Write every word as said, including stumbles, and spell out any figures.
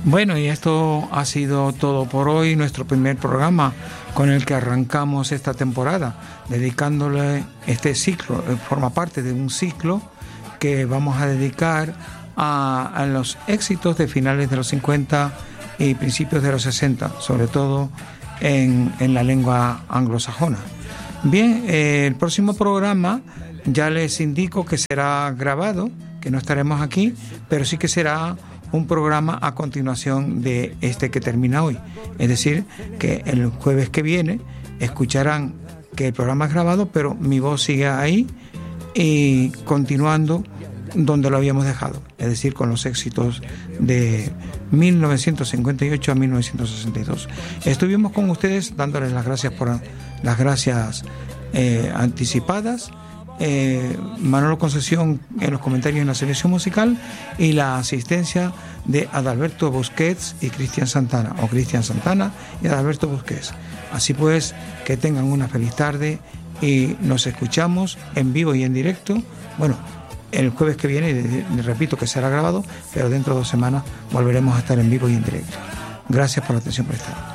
Bueno, y esto ha sido todo por hoy, nuestro primer programa con el que arrancamos esta temporada, dedicándole este ciclo, forma parte de un ciclo que vamos a dedicar a, a los éxitos de finales de los cincuenta y principios de los sesenta, sobre todo en, en la lengua anglosajona. Bien, eh, el próximo programa ya les indico que será grabado, que no estaremos aquí, pero sí que será un programa a continuación de este que termina hoy. Es decir, que el jueves que viene escucharán que el programa es grabado, pero mi voz sigue ahí y continuando donde lo habíamos dejado, es decir, con los éxitos de mil novecientos cincuenta y ocho a mil novecientos sesenta y dos. Estuvimos con ustedes dándoles las gracias por las gracias eh, anticipadas. Eh, Manolo Concesión en los comentarios en la selección musical y la asistencia de Adalberto Busquets y Cristian Santana, o Cristian Santana y Adalberto Busquets. Así pues, que tengan una feliz tarde y nos escuchamos en vivo y en directo. Bueno, el jueves que viene, repito que será grabado, pero dentro de dos semanas volveremos a estar en vivo y en directo. Gracias por la atención prestada.